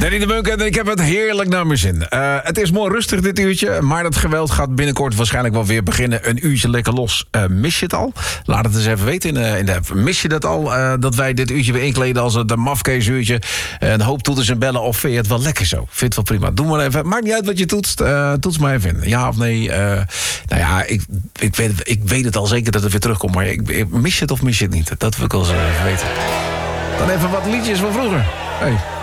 Danny de Munk en ik heb het heerlijk naar mijn zin. Het is mooi rustig dit uurtje, maar dat geweld gaat binnenkort waarschijnlijk wel weer beginnen. Een uurtje lekker los. Mis je het al? Laat het eens even weten in de app. Mis je dat al, dat wij dit uurtje weer inkleden als het mafkeesuurtje? Een hoop toeters en bellen, of vind je het wel lekker zo? Vind het wel prima. Doe maar even. Maakt niet uit wat je toetst. Toets maar even in. Ja of nee? Nou ja, ik weet het al zeker dat het weer terugkomt, maar mis je het of mis je het niet? Dat wil ik wel eens even weten. Dan even wat liedjes van vroeger. Hey.